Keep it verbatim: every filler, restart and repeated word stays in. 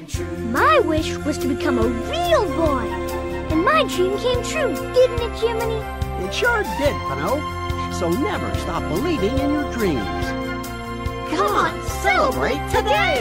My wish was to become a real boy. And my dream came true, didn't it, Jiminy? It sure did, Pinot. So never stop believing in your dreams. Come on, celebrate today!